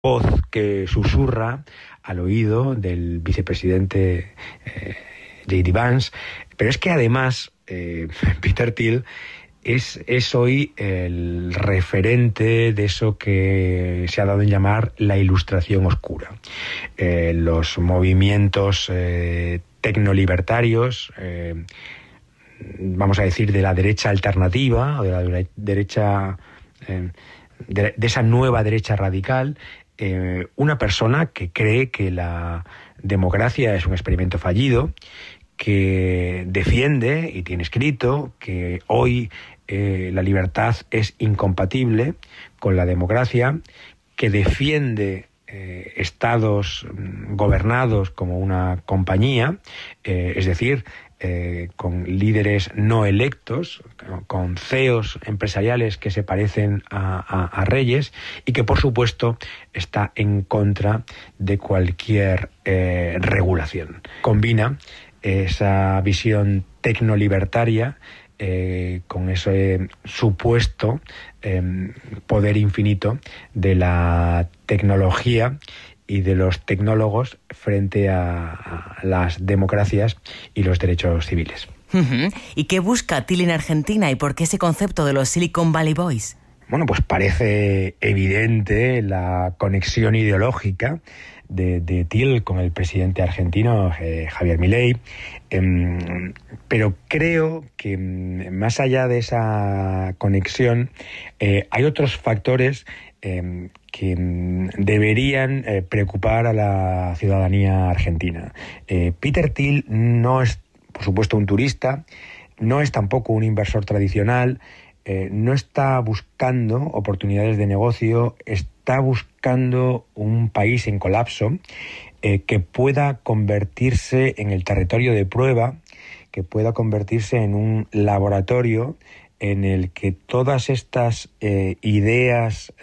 voz que susurra al oído del vicepresidente J.D. Vance, pero es que además Peter Thiel es hoy el referente de eso que se ha dado en llamar la ilustración oscura. Los movimientos tecnolibertarios, vamos a decir, de la derecha alternativa, o de la derecha, de esa nueva derecha radical, una persona que cree que la democracia es un experimento fallido, que defiende y tiene escrito que hoy la libertad es incompatible con la democracia, que defiende estados gobernados como una compañía, es decir, con líderes no electos, con CEOs empresariales que se parecen a reyes, y que por supuesto está en contra de cualquier regulación. Combina esa visión tecnolibertaria con ese supuesto poder infinito de la tecnología y de los tecnólogos frente a las democracias y los derechos civiles. ¿Y qué busca Thiel en Argentina y por qué ese concepto de los Silicon Valley Boys? Bueno, pues parece evidente la conexión ideológica de Thiel con el presidente argentino Javier Milei, pero creo que más allá de esa conexión hay otros factores que deberían preocupar a la ciudadanía argentina. Peter Thiel no es, por supuesto, un turista, no es tampoco un inversor tradicional, no está buscando oportunidades de negocio, está buscando un país en colapso que pueda convertirse en el territorio de prueba, que pueda convertirse en un laboratorio en el que todas estas ideas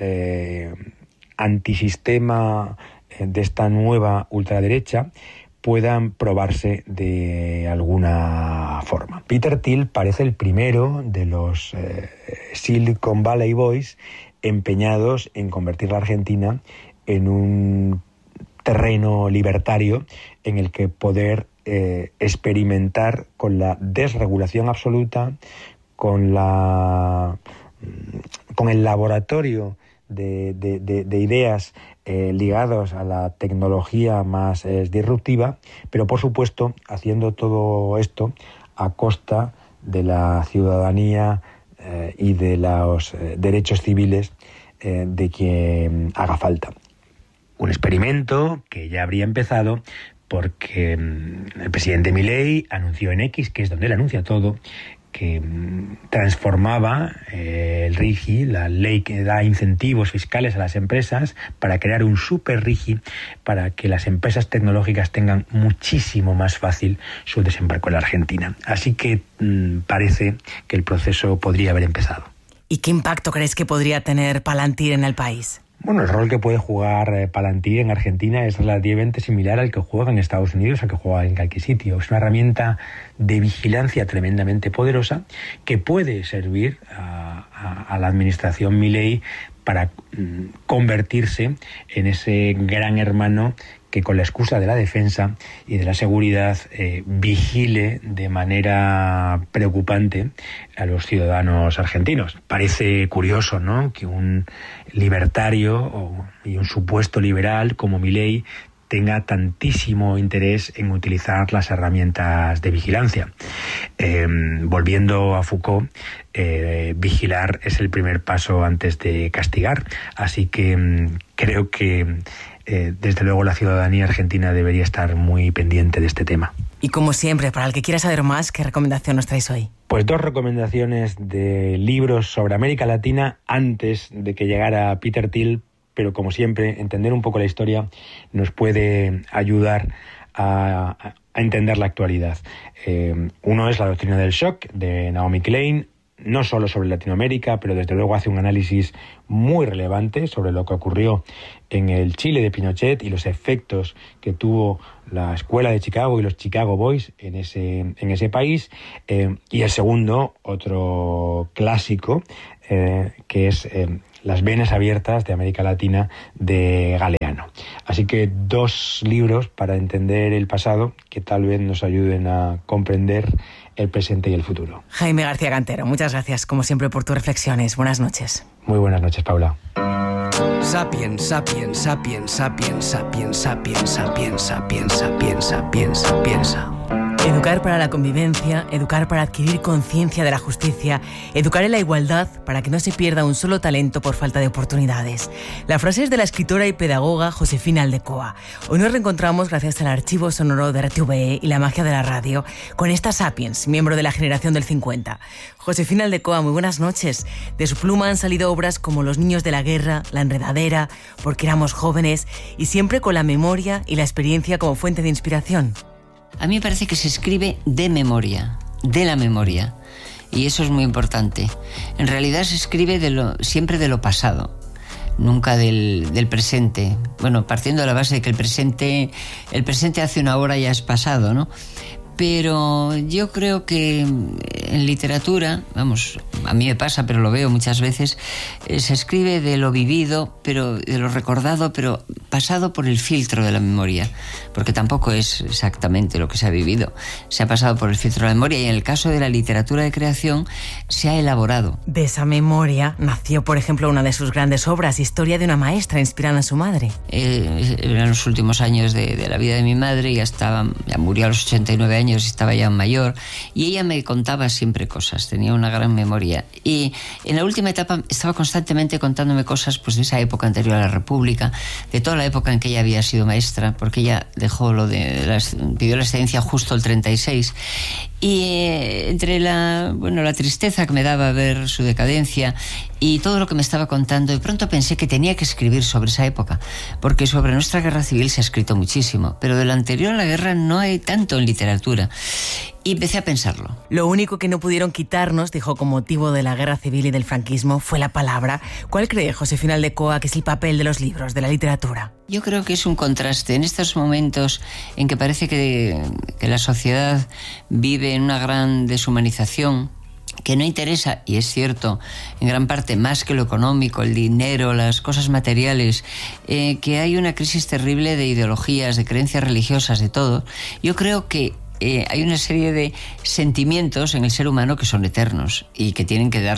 antisistema de esta nueva ultraderecha puedan probarse de alguna forma. Peter Thiel parece el primero de los Silicon Valley Boys empeñados en convertir la Argentina en un terreno libertario en el que poder experimentar con la desregulación absoluta, con el laboratorio de ideas ligados a la tecnología más disruptiva, pero por supuesto haciendo todo esto a costa de la ciudadanía y de los derechos civiles de quien haga falta. Un experimento que ya habría empezado porque el presidente Milei anunció en X, que es donde él anuncia todo, que transformaba el RIGI, la ley que da incentivos fiscales a las empresas, para crear un super RIGI para que las empresas tecnológicas tengan muchísimo más fácil su desembarco en la Argentina. Así que parece que el proceso podría haber empezado. ¿Y qué impacto crees que podría tener Palantir en el país? Bueno, el rol que puede jugar Palantir en Argentina es relativamente similar al que juega en Estados Unidos, al que juega en cualquier sitio. Es una herramienta de vigilancia tremendamente poderosa que puede servir a la administración Milei para convertirse en ese gran hermano que con la excusa de la defensa y de la seguridad vigile de manera preocupante a los ciudadanos argentinos. Parece curioso, ¿no?, que un libertario y un supuesto liberal como Milei tenga tantísimo interés en utilizar las herramientas de vigilancia. Volviendo a Foucault, vigilar es el primer paso antes de castigar, así que creo que desde luego la ciudadanía argentina debería estar muy pendiente de este tema. Y como siempre, para el que quiera saber más, ¿qué recomendación nos traéis hoy? Pues 2 recomendaciones de libros sobre América Latina antes de que llegara Peter Thiel, pero como siempre, entender un poco la historia nos puede ayudar a entender la actualidad. Uno es La doctrina del shock, de Naomi Klein, no solo sobre Latinoamérica, pero desde luego hace un análisis muy relevante sobre lo que ocurrió en el Chile de Pinochet y los efectos que tuvo la escuela de Chicago y los Chicago Boys en ese país. Y el segundo, otro clásico, que es Las venas abiertas de América Latina, de Galeano. Así que 2 libros para entender el pasado que tal vez nos ayuden a comprender el presente y el futuro. Jaime García Cantero, muchas gracias como siempre por tus reflexiones. Buenas noches. Muy buenas noches, Paula. Sapiens, sapiens, sapiens, sapiens, sapiens, sapiens, sapiens, sapiens, sapiens, sapiens, sapiens. Educar para la convivencia, educar para adquirir conciencia de la justicia, educar en la igualdad para que no se pierda un solo talento por falta de oportunidades. La frase es de la escritora y pedagoga Josefina Aldecoa. Hoy nos reencontramos gracias al archivo sonoro de RTVE y la magia de la radio con esta Sapiens, miembro de la generación del 50. Josefina Aldecoa, muy buenas noches. De su pluma han salido obras como Los niños de la guerra, La enredadera, Porque éramos jóvenes y siempre con la memoria y la experiencia como fuente de inspiración. A mí me parece que se escribe de memoria, de la memoria, y eso es muy importante. En realidad se escribe siempre de lo pasado, nunca del presente. Bueno, partiendo de la base de que el presente hace una hora ya es pasado, ¿no? Pero yo creo que en literatura, vamos, a mí me pasa, pero lo veo muchas veces, se escribe de lo vivido, pero de lo recordado, pero pasado por el filtro de la memoria, porque tampoco es exactamente lo que se ha vivido, se ha pasado por el filtro de la memoria, y en el caso de la literatura de creación se ha elaborado. De esa memoria nació, por ejemplo, una de sus grandes obras, Historia de una maestra, inspirada en su madre. Eran los últimos años de la vida de mi madre, ya murió a los 89 años, estaba ya mayor, y ella me contaba siempre cosas, tenía una gran memoria, y en la última etapa estaba constantemente contándome cosas pues de esa época anterior a la República, de toda la época en que ella había sido maestra, porque ella pidió la excedencia justo el 36, y entre la tristeza que me daba ver su decadencia y todo lo que me estaba contando, de pronto pensé que tenía que escribir sobre esa época, porque sobre nuestra guerra civil se ha escrito muchísimo, pero de lo anterior a la guerra no hay tanto en literatura. Y empecé a pensarlo. Lo único que no pudieron quitarnos, dijo, con motivo de la guerra civil y del franquismo, fue la palabra. ¿Cuál cree Josefina Aldecoa que es el papel de los libros, de la literatura? Yo creo que es un contraste. En estos momentos en que parece que la sociedad vive en una gran deshumanización, que no interesa, y es cierto, en gran parte más que lo económico, el dinero, las cosas materiales, que hay una crisis terrible de ideologías, de creencias religiosas, de todo. Yo creo que hay una serie de sentimientos en el ser humano que son eternos y que tienen que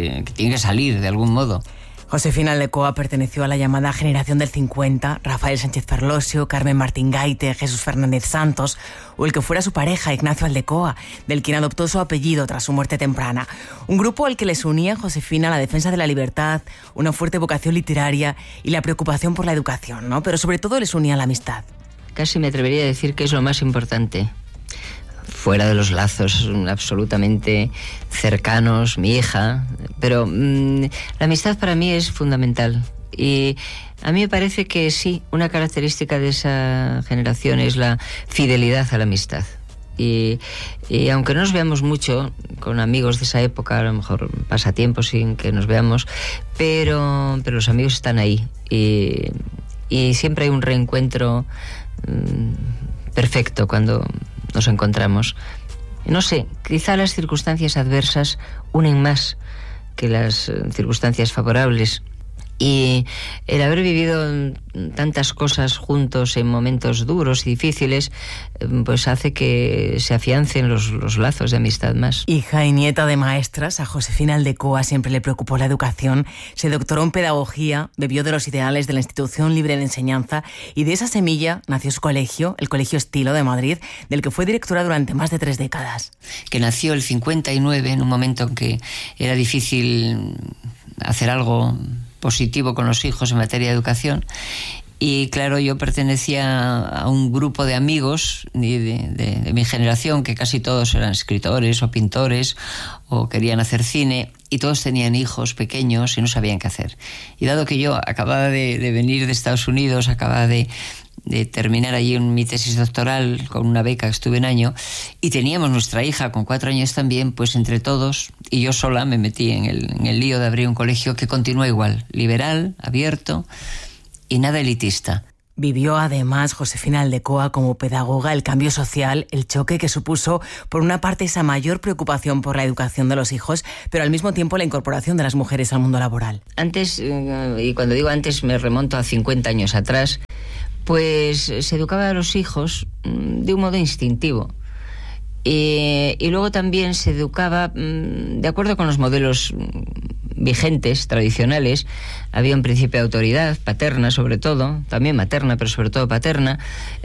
salir de algún modo. Josefina Aldecoa perteneció a la llamada generación del 50, Rafael Sánchez Ferlosio, Carmen Martín Gaite, Jesús Fernández Santos, o el que fuera su pareja, Ignacio Aldecoa, del quien adoptó su apellido tras su muerte temprana. Un grupo al que les unía Josefina la defensa de la libertad, una fuerte vocación literaria y la preocupación por la educación, ¿no? Pero sobre todo les unía la amistad. Casi me atrevería a decir que es lo más importante. Fuera de los lazos absolutamente cercanos, mi hija, pero la amistad para mí es fundamental. Y a mí me parece que sí, una característica de esa generación es la fidelidad a la amistad. Y aunque no nos veamos mucho con amigos de esa época, a lo mejor pasa tiempo sin que nos veamos, pero los amigos están ahí. Y siempre hay un reencuentro perfecto cuando nos encontramos. No sé, quizá las circunstancias adversas unen más que las circunstancias favorables. Y el haber vivido tantas cosas juntos en momentos duros y difíciles, pues hace que se afiancen los lazos de amistad más. Hija y nieta de maestras, a Josefina Aldecoa siempre le preocupó la educación. Se doctoró en pedagogía, bebió de los ideales de la Institución Libre de Enseñanza y de esa semilla nació su colegio, el Colegio Estilo de Madrid, del que fue directora durante más de 3 décadas. Que nació el 59, en un momento en que era difícil hacer algo positivo con los hijos en materia de educación, y claro, yo pertenecía a un grupo de amigos de mi generación, que casi todos eran escritores o pintores o querían hacer cine, y todos tenían hijos pequeños y no sabían qué hacer. Y dado que yo acababa de venir de Estados Unidos, acababa de terminar allí mi tesis doctoral con una beca, que estuve un año, y teníamos nuestra hija con 4 años también, pues entre todos y yo sola me metí en el lío de abrir un colegio que continúa igual, liberal, abierto y nada elitista. Vivió además Josefina Aldecoa como pedagoga el cambio social, el choque que supuso por una parte esa mayor preocupación por la educación de los hijos, pero al mismo tiempo la incorporación de las mujeres al mundo laboral. Antes, y cuando digo antes me remonto a 50 años atrás, pues se educaba a los hijos de un modo instintivo. Y luego también se educaba de acuerdo con los modelos vigentes, tradicionales. Había un principio de autoridad, paterna sobre todo, también materna, pero sobre todo paterna.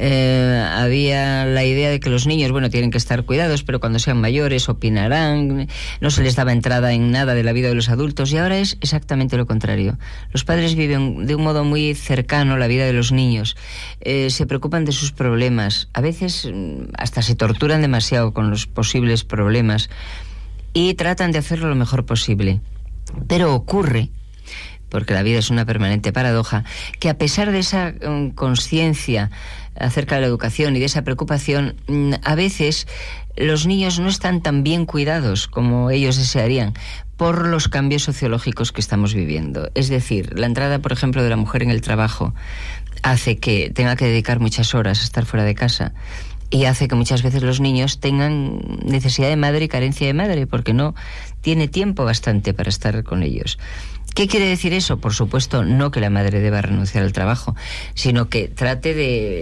Había la idea de que los niños, tienen que estar cuidados, pero cuando sean mayores opinarán, no se les daba entrada en nada de la vida de los adultos, y ahora es exactamente lo contrario. Los padres viven de un modo muy cercano la vida de los niños, se preocupan de sus problemas, a veces hasta se torturan demasiado con los posibles problemas y tratan de hacerlo lo mejor posible. Pero ocurre, porque la vida es una permanente paradoja, que a pesar de esa conciencia acerca de la educación y de esa preocupación, a veces los niños no están tan bien cuidados como ellos desearían por los cambios sociológicos que estamos viviendo. Es decir, la entrada, por ejemplo, de la mujer en el trabajo hace que tenga que dedicar muchas horas a estar fuera de casa, y hace que muchas veces los niños tengan necesidad de madre y carencia de madre, porque no tiene tiempo bastante para estar con ellos. ¿Qué quiere decir eso? Por supuesto, no que la madre deba renunciar al trabajo, sino que trate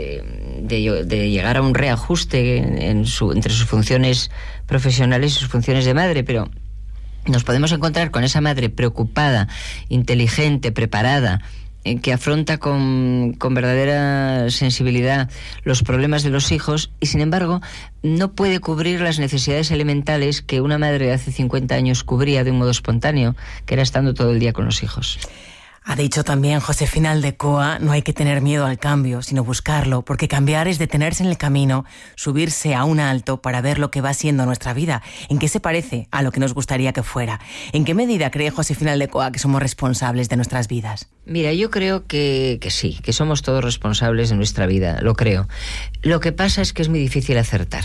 de llegar a un reajuste entre sus funciones profesionales y sus funciones de madre, pero nos podemos encontrar con esa madre preocupada, inteligente, preparada, que afronta con verdadera sensibilidad los problemas de los hijos, y sin embargo no puede cubrir las necesidades elementales que una madre de hace 50 años cubría de un modo espontáneo, que era estando todo el día con los hijos. Ha dicho también Josefina Aldecoa, no hay que tener miedo al cambio, sino buscarlo, porque cambiar es detenerse en el camino, subirse a un alto para ver lo que va siendo nuestra vida, en qué se parece a lo que nos gustaría que fuera. ¿En qué medida cree Josefina Aldecoa que somos responsables de nuestras vidas? Mira, yo creo que sí, que somos todos responsables de nuestra vida, lo creo. Lo que pasa es que es muy difícil acertar.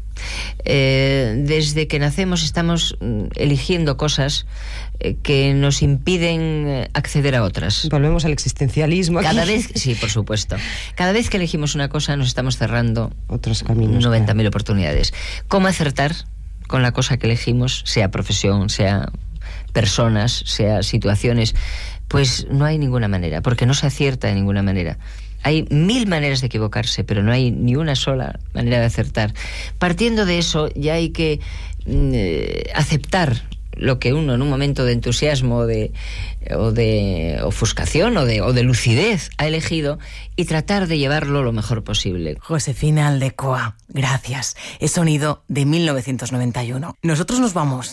Desde que nacemos estamos eligiendo cosas que nos impiden acceder a otras. Volvemos al existencialismo. Cada vez, sí, por supuesto. Cada vez que elegimos una cosa nos estamos cerrando otros caminos, 90.000 oportunidades. ¿Cómo acertar con la cosa que elegimos, sea profesión, sea personas, sea situaciones? Pues no hay ninguna manera, porque no se acierta de ninguna manera. Hay 1000 maneras de equivocarse, pero no hay ni una sola manera de acertar. Partiendo de eso, ya hay que aceptar lo que uno en un momento de entusiasmo o de ofuscación o de lucidez ha elegido, y tratar de llevarlo lo mejor posible. Josefina Aldecoa, gracias. Es Sonido de 1991. Nosotros nos vamos.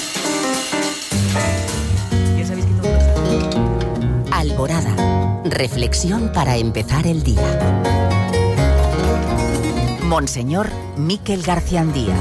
Alborada. Reflexión para empezar el día. Monseñor Miquel Garciandía.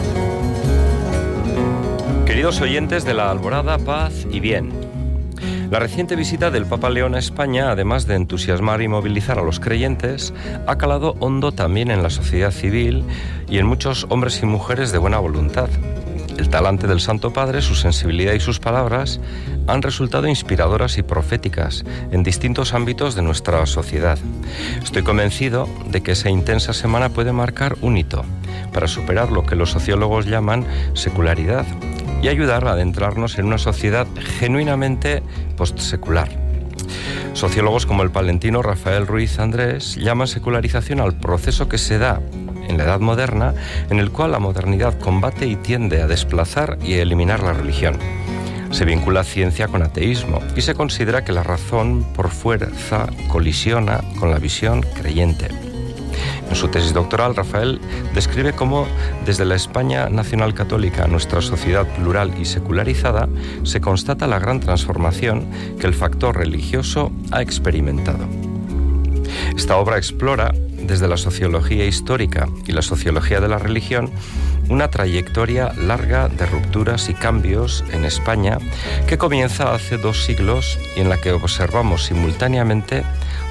Queridos oyentes de la Alborada, paz y bien. La reciente visita del Papa León a España, además de entusiasmar y movilizar a los creyentes, ha calado hondo también en la sociedad civil y en muchos hombres y mujeres de buena voluntad. El talante del Santo Padre, su sensibilidad y sus palabras han resultado inspiradoras y proféticas en distintos ámbitos de nuestra sociedad. Estoy convencido de que esa intensa semana puede marcar un hito para superar lo que los sociólogos llaman secularidad y ayudar a adentrarnos en una sociedad genuinamente postsecular. Sociólogos como el palentino Rafael Ruiz Andrés llaman secularización al proceso que se da en la Edad Moderna, en el cual la modernidad combate y tiende a desplazar y a eliminar la religión. Se vincula ciencia con ateísmo y se considera que la razón por fuerza colisiona con la visión creyente. En su tesis doctoral, Rafael describe cómo desde la España nacional católica a nuestra sociedad plural y secularizada se constata la gran transformación que el factor religioso ha experimentado. Esta obra explora, desde la sociología histórica y la sociología de la religión, una trayectoria larga de rupturas y cambios en España que comienza hace 2 siglos y en la que observamos simultáneamente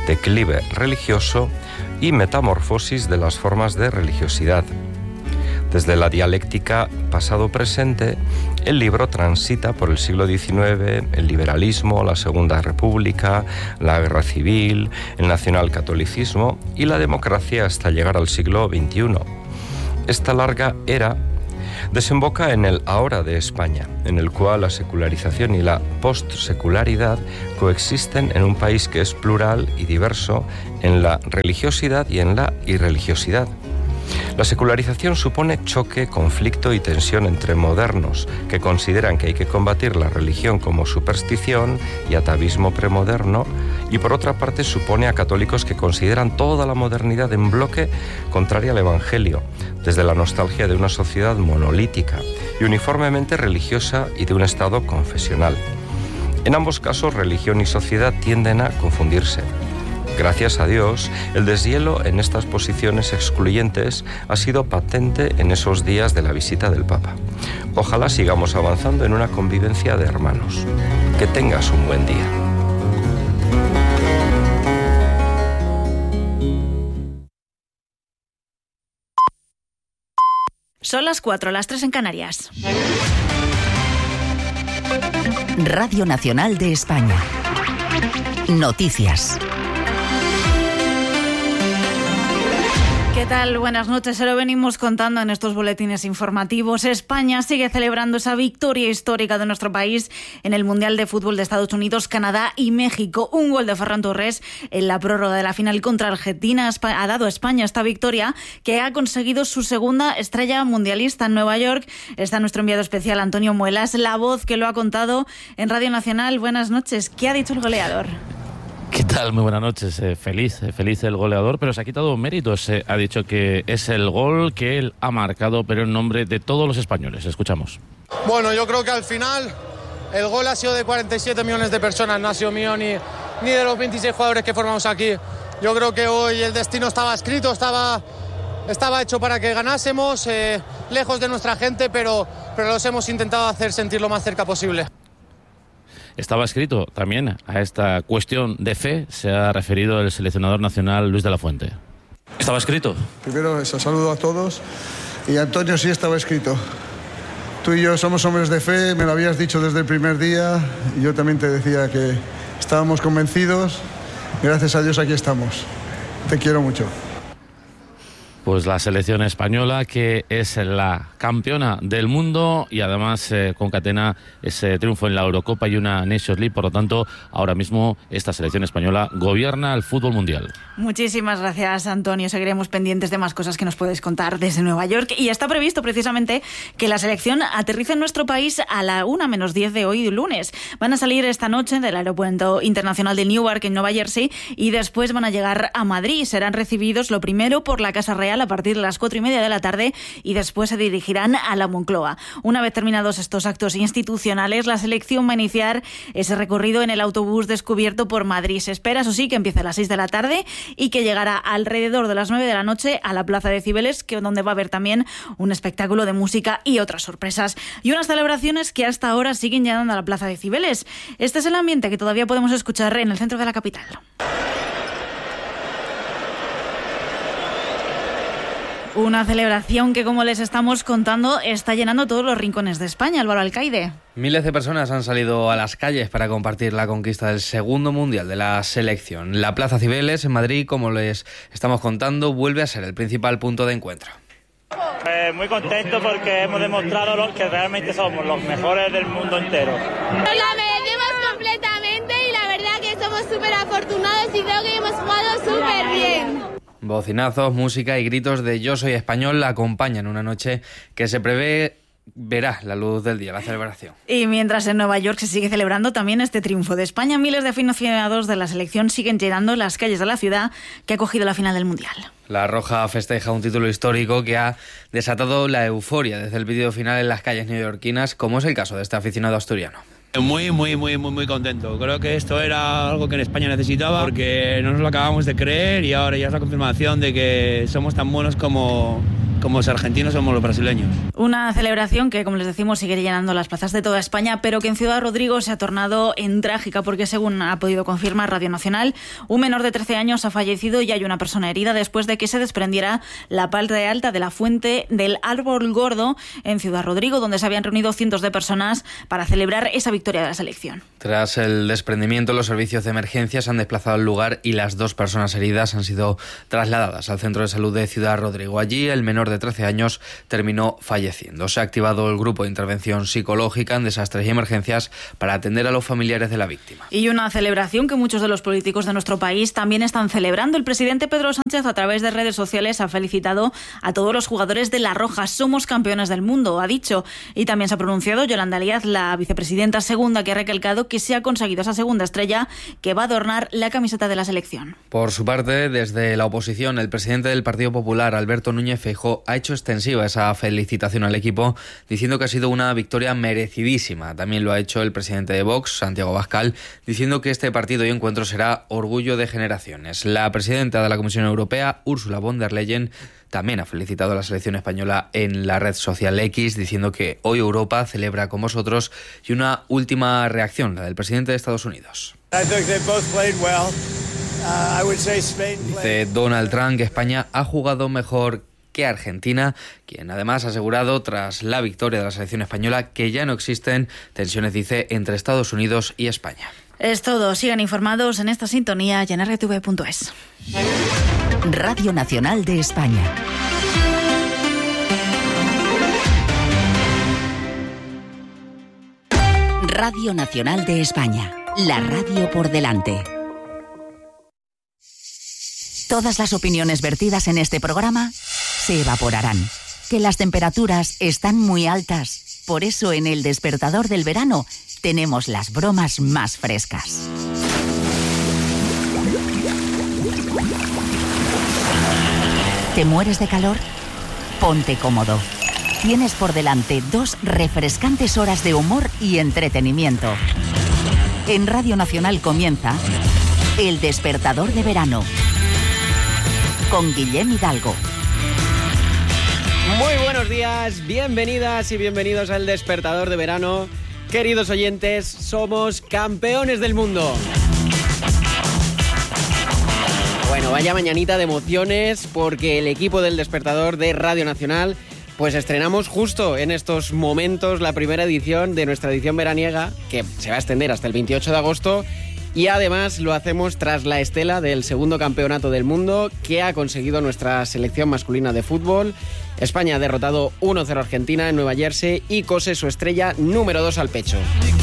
declive religioso y metamorfosis de las formas de religiosidad. Desde la dialéctica pasado-presente, el libro transita por el siglo XIX, el liberalismo, la Segunda República, la Guerra Civil, el nacionalcatolicismo y la democracia hasta llegar al siglo XXI. Esta larga era desemboca en el ahora de España, en el cual la secularización y la postsecularidad coexisten en un país que es plural y diverso en la religiosidad y en la irreligiosidad. La secularización supone choque, conflicto y tensión entre modernos, que consideran que hay que combatir la religión como superstición y atavismo premoderno, y por otra parte supone a católicos que consideran toda la modernidad en bloque contraria al Evangelio, desde la nostalgia de una sociedad monolítica y uniformemente religiosa y de un Estado confesional. En ambos casos, religión y sociedad tienden a confundirse. Gracias a Dios, el deshielo en estas posiciones excluyentes ha sido patente en esos días de la visita del Papa. Ojalá sigamos avanzando en una convivencia de hermanos. Que tengas un buen día. Son las 4, las 3 en Canarias. Radio Nacional de España. Noticias. ¿Qué tal? Buenas noches. Se lo venimos contando en estos boletines informativos. España sigue celebrando esa victoria histórica de nuestro país en el Mundial de Fútbol de Estados Unidos, Canadá y México. Un gol de Ferran Torres en la prórroga de la final contra Argentina ha dado a España esta victoria, que ha conseguido su segunda estrella mundialista en Nueva York. Está nuestro enviado especial, Antonio Muelas, la voz que lo ha contado en Radio Nacional. Buenas noches. ¿Qué ha dicho el goleador? ¿Qué tal? Muy buenas noches. Feliz el goleador, pero se ha quitado méritos. Ha dicho que es el gol que él ha marcado, pero en nombre de todos los españoles. Escuchamos. Bueno, yo creo que al final el gol ha sido de 47 millones de personas, no ha sido mío ni de los 26 jugadores que formamos aquí. Yo creo que hoy el destino estaba escrito, estaba hecho para que ganásemos, lejos de nuestra gente, pero los hemos intentado hacer sentir lo más cerca posible. Estaba escrito también a esta cuestión de fe, se ha referido el seleccionador nacional Luis de la Fuente. ¿Estaba escrito? Primero eso, saludo a todos. Y Antonio, sí estaba escrito. Tú y yo somos hombres de fe, me lo habías dicho desde el primer día, y yo también te decía que estábamos convencidos. Gracias a Dios aquí estamos. Te quiero mucho. Pues la selección española, que es la campeona del mundo y además concatena ese triunfo en la Eurocopa y una Nations League. Por lo tanto, ahora mismo esta selección española gobierna el fútbol mundial. Muchísimas gracias, Antonio. Seguiremos pendientes de más cosas que nos puedes contar desde Nueva York. Y está previsto precisamente que la selección aterrice en nuestro país a la 1:10 de hoy, lunes. Van a salir esta noche del Aeropuerto Internacional de Newark, en Nueva Jersey, y después van a llegar a Madrid. Serán recibidos lo primero por la Casa Real a partir de las 4:30 de la tarde y después se dirigirán a la Moncloa. Una vez terminados estos actos institucionales, la selección va a iniciar ese recorrido en el autobús descubierto por Madrid. Se espera, eso sí, que empiece a las 6 de la tarde y que llegará alrededor de las 9 de la noche a la Plaza de Cibeles, donde va a haber también un espectáculo de música y otras sorpresas. Y unas celebraciones que hasta ahora siguen llenando a la Plaza de Cibeles. Este es el ambiente que todavía podemos escuchar en el centro de la capital. Una celebración que, como les estamos contando, está llenando todos los rincones de España. Álvaro Alcaide. Miles de personas han salido a las calles para compartir la conquista del segundo mundial de la selección. La Plaza Cibeles en Madrid, como les estamos contando, vuelve a ser el principal punto de encuentro. Muy contento porque hemos demostrado que realmente somos los mejores del mundo entero. Nos la merecemos completamente y la verdad que somos súper afortunados y creo que hemos jugado súper bien. Bocinazos, música y gritos de "Yo soy español" la acompañan una noche que se prevé verá la luz del día, la celebración. Y mientras en Nueva York se sigue celebrando también este triunfo de España, miles de aficionados de la selección siguen llenando las calles de la ciudad que ha acogido la final del Mundial. La Roja festeja un título histórico que ha desatado la euforia desde el vídeo final en las calles neoyorquinas, como es el caso de este aficionado asturiano. Muy contento. Creo que esto era algo que en España necesitaba porque no nos lo acabamos de creer y ahora ya es la confirmación de que somos tan buenos como como los argentinos somos los brasileños. Una celebración que, como les decimos, sigue llenando las plazas de toda España, pero que en Ciudad Rodrigo se ha tornado en trágica porque, según ha podido confirmar Radio Nacional, un menor de 13 años ha fallecido y hay una persona herida después de que se desprendiera la parte alta de la fuente del Árbol Gordo en Ciudad Rodrigo, donde se habían reunido cientos de personas para celebrar esa victoria de la selección. Tras el desprendimiento, los servicios de emergencia se han desplazado al lugar y las 2 personas heridas han sido trasladadas al centro de salud de Ciudad Rodrigo. Allí el menor de 13 años terminó falleciendo. Se ha activado el grupo de intervención psicológica en desastres y emergencias para atender a los familiares de la víctima. Y una celebración que muchos de los políticos de nuestro país también están celebrando. El presidente Pedro Sánchez, a través de redes sociales, ha felicitado a todos los jugadores de La Roja. Somos campeones del mundo, ha dicho. Y también se ha pronunciado Yolanda Díaz, la vicepresidenta segunda, que ha recalcado que se ha conseguido esa segunda estrella que va a adornar la camiseta de la selección. Por su parte, desde la oposición, el presidente del Partido Popular, Alberto Núñez Feijóo, ha hecho extensiva esa felicitación al equipo, diciendo que ha sido una victoria merecidísima. También lo ha hecho el presidente de Vox, Santiago Abascal, diciendo que este partido y encuentro será orgullo de generaciones. La presidenta de la Comisión Europea, Ursula von der Leyen, también ha felicitado a la selección española en la red social X, diciendo que hoy Europa celebra con vosotros. Y una última reacción, la del presidente de Estados Unidos. Dice Donald Trump que España ha jugado mejor que Argentina, quien además ha asegurado, tras la victoria de la selección española, que ya no existen tensiones, dice, entre Estados Unidos y España. Es todo. Sigan informados en esta sintonía y en rtv.es. Radio Nacional de España. Radio Nacional de España. La radio por delante. Todas las opiniones vertidas en este programa se evaporarán. Que las temperaturas están muy altas. Por eso en El Despertador del Verano tenemos las bromas más frescas. ¿Te mueres de calor? Ponte cómodo. Tienes por delante 2 refrescantes horas de humor y entretenimiento. En Radio Nacional comienza El Despertador de Verano con Guillem Hidalgo. Muy buenos días, bienvenidas y bienvenidos al Despertador de Verano. Queridos oyentes, somos campeones del mundo. Bueno, vaya mañanita de emociones porque el equipo del Despertador de Radio Nacional pues estrenamos justo en estos momentos la primera edición de nuestra edición veraniega, que se va a extender hasta el 28 de agosto. Y además lo hacemos tras la estela del segundo campeonato del mundo que ha conseguido nuestra selección masculina de fútbol. España ha derrotado 1-0 a Argentina en Nueva Jersey y cose su estrella número 2 al pecho.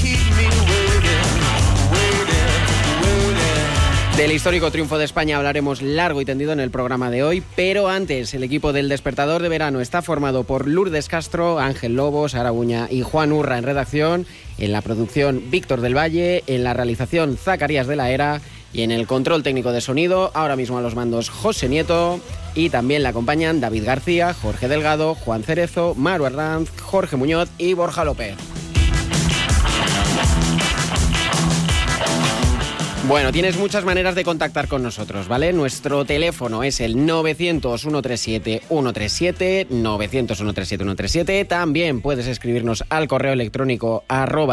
Del histórico triunfo de España hablaremos largo y tendido en el programa de hoy, pero antes, el equipo del Despertador de Verano está formado por Lourdes Castro, Ángel Lobo, Sara Buña y Juan Urra en redacción, en la producción Víctor del Valle, en la realización Zacarías de la Era y en el control técnico de sonido, ahora mismo a los mandos José Nieto, y también le acompañan David García, Jorge Delgado, Juan Cerezo, Maru Arranz, Jorge Muñoz y Borja López. Bueno, tienes muchas maneras de contactar con nosotros, ¿vale? Nuestro teléfono es el 900-137-137, 900-137-137. También puedes escribirnos al correo electrónico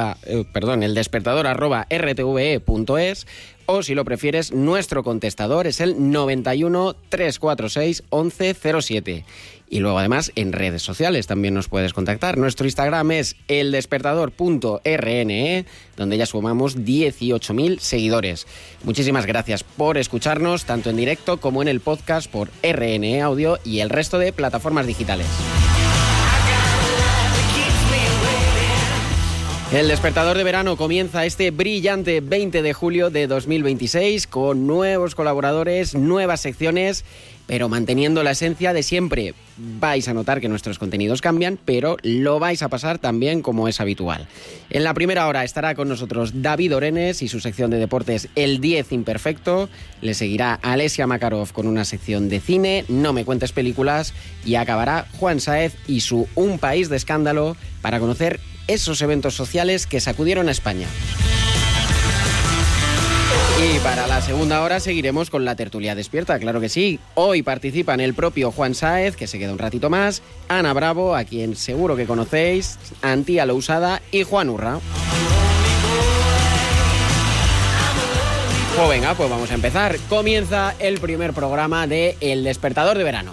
eldespertador@rtve.es, o si lo prefieres, nuestro contestador es el 91 346 1107. Y luego además en redes sociales también nos puedes contactar. Nuestro Instagram es eldespertador.rne, donde ya sumamos 18.000 seguidores. Muchísimas gracias por escucharnos, tanto en directo como en el podcast por RNE Audio y el resto de plataformas digitales. El Despertador de Verano comienza este brillante 20 de julio de 2026 con nuevos colaboradores, nuevas secciones, pero manteniendo la esencia de siempre. Vais a notar que nuestros contenidos cambian, pero lo vais a pasar también como es habitual. En la primera hora estará con nosotros David Orenes y su sección de deportes El 10 Imperfecto. Le seguirá Alesia Makarov con una sección de cine, No me cuentes películas, y acabará Juan Sáez y su Un país de escándalo para conocer esos eventos sociales que sacudieron a España. Y para la segunda hora seguiremos con la tertulia despierta, claro que sí. Hoy participan el propio Juan Sáez, que se queda un ratito más, Ana Bravo, a quien seguro que conocéis, Antía Lousada y Juan Urra. Pues venga, pues vamos a empezar. Comienza el primer programa de El Despertador de Verano.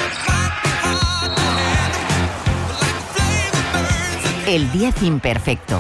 El 10 imperfecto.